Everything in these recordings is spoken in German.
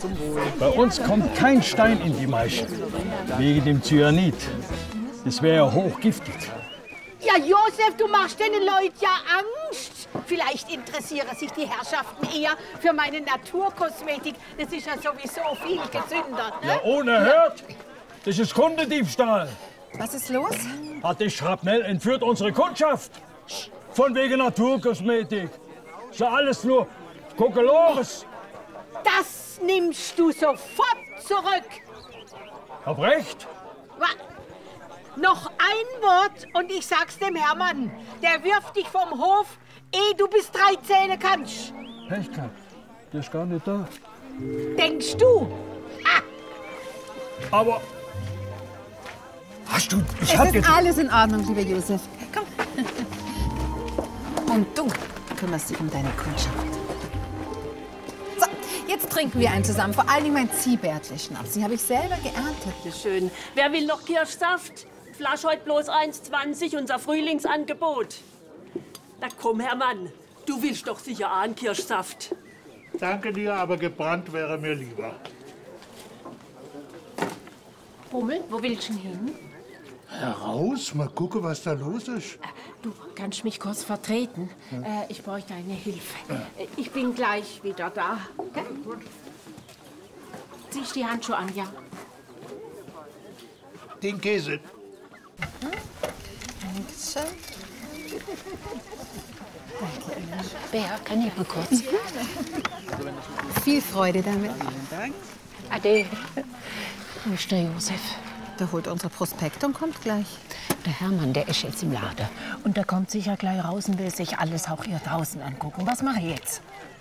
Bei uns kommt kein Stein in die Maische. Wegen dem Cyanid. Das wäre ja hochgiftig. Ja, Josef, du machst den Leuten ja Angst. Vielleicht interessieren sich die Herrschaften eher für meine Naturkosmetik. Das ist ja sowieso viel gesünder. Ne? Ja, unerhört. Das ist Kundendiebstahl. Was ist los? Hat die Schrapnell entführt unsere Kundschaft. Von wegen Naturkosmetik. Ist ja alles nur Kokolores. Das nimmst du sofort zurück. Hab recht. Noch ein Wort und ich sag's dem Hermann. Der wirft dich vom Hof, ehe du bis 3 Zähne kannst. Pech gehabt. Der ist gar nicht da. Denkst du? Aber... Hast du... Es ist alles in Ordnung, lieber Josef. Komm. Und du kümmerst dich um deine Kundschaft. So, jetzt trinken wir einen zusammen. Vor allen Dingen mein Ziehbärtli-Schnaps. Den habe ich selber geerntet. Schön. Wer will noch Kirschsaft? Flasche heute bloß 1,20, unser Frühlingsangebot. Na komm, Hermann, du willst doch sicher auch einen Kirschsaft. Danke dir, aber gebrannt wäre mir lieber. Hummel, wo willst du denn hin? Heraus, mal gucken, was da los ist. Du kannst mich kurz vertreten. Ich bräuchte deine Hilfe. Ich bin gleich wieder da. Okay? Ziehst die Handschuhe an, ja? Den Käse. Dankeschön. Bär, kann ich mal kurz? Viel Freude damit. Ade. Wo ist der Josef? Der holt unsere Prospekte und kommt gleich. Der Hermann, der ist jetzt im Laden. Und der kommt sicher gleich raus und will sich alles auch hier draußen angucken. Was mache ich jetzt?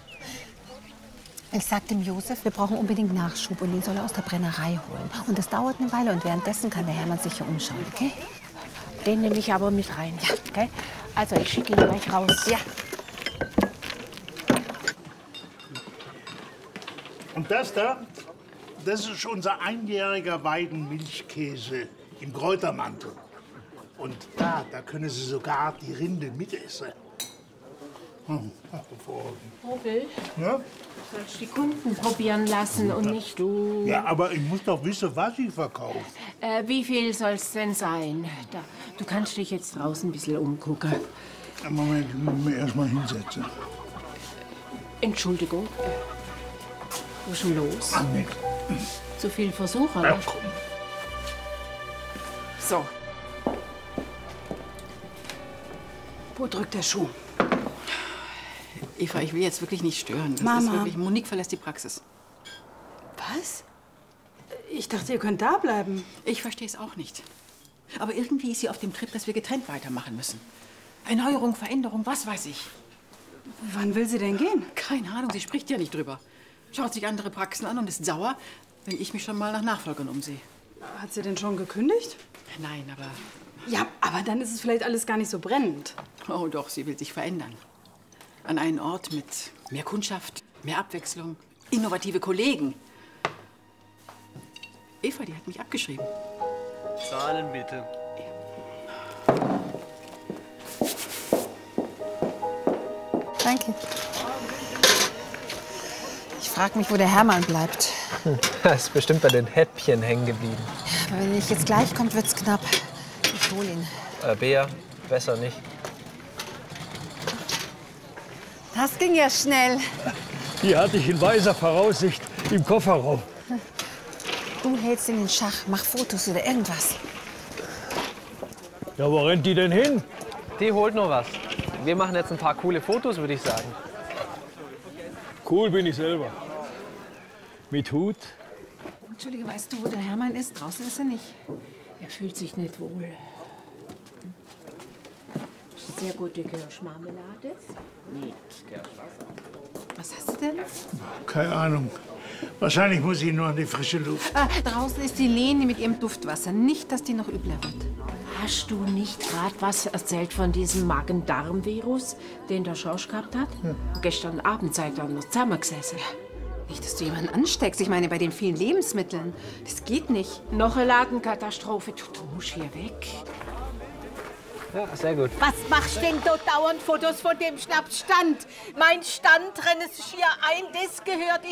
Ich sag dem Josef, wir brauchen unbedingt Nachschub und den soll er aus der Brennerei holen. Und das dauert eine Weile und währenddessen kann der Hermann sich hier umschauen, okay? Den nehme ich aber mit rein. Ja. Okay? Also ich schicke ihn gleich raus. Ja. Und das da, das ist unser einjähriger Weidenmilchkäse im Kräutermantel. Und da können Sie sogar die Rinde mitessen. Vogel, Ja? sollst die Kunden probieren lassen und nicht du. Ja, aber ich muss doch wissen, was ich verkaufe. Wie viel soll es denn sein? Da, du kannst dich jetzt draußen ein bisschen umgucken. Moment, ich muss mich erst mal hinsetzen. Entschuldigung. Wo ist denn los? Ach, nix. Zu viel Versuch, Ja, oder? komm. So. Wo drückt der Schuh? Eva, ich will jetzt wirklich nicht stören. Das Mama. ist wirklich, Monique verlässt die Praxis. Was? Ich dachte, ihr könnt da bleiben. Ich verstehe es auch nicht. Aber irgendwie ist sie auf dem Trip, dass wir getrennt weitermachen müssen. Erneuerung, Veränderung, was weiß ich. Wann will sie denn gehen? Keine Ahnung, sie spricht ja nicht drüber. Schaut sich andere Praxen an und ist sauer, wenn ich mich schon mal nach Nachfolgern umsehe. Hat sie denn schon gekündigt? Nein, aber... Ja, aber dann ist es vielleicht alles gar nicht so brennend. Oh doch, sie will sich verändern. An einen Ort mit mehr Kundschaft, mehr Abwechslung, innovative Kollegen. Eva, die hat mich abgeschrieben. Zahlen bitte. Danke. Ich frage mich, wo der Hermann bleibt. Er ist bestimmt bei den Häppchen hängen geblieben. Aber wenn er nicht jetzt gleich kommt, wird's knapp. Ich hol ihn. Bea, besser nicht. Das ging ja schnell. Die hatte ich in weiser Voraussicht im Kofferraum. Du hältst ihn in Schach, mach Fotos oder irgendwas. Ja, wo rennt die denn hin? Die holt nur was. Wir machen jetzt ein paar coole Fotos, würde ich sagen. Cool bin ich selber. Mit Hut. Entschuldige, weißt du, wo der Hermann ist? Draußen ist er nicht. Er fühlt sich nicht wohl. Sehr gute Kirschmarmelade. Was hast du denn? Keine Ahnung. Wahrscheinlich muss ich nur an die frische Luft. Ah, draußen ist die Leni mit ihrem Duftwasser. Nicht, dass die noch übler wird. Hast du nicht gerade was erzählt von diesem Magen-Darm-Virus, den der Schorsch gehabt hat? Gestern Abend seid ihr noch zusammengesessen. Nicht, dass du jemanden ansteckst. Ich meine, bei den vielen Lebensmitteln. Das geht nicht. Noch eine Ladenkatastrophe. Du musst hier weg. Ja, sehr gut. Was machst denn da dauernd Fotos von dem Schnapsstand? Mein Stand, renn es hier ein, das gehört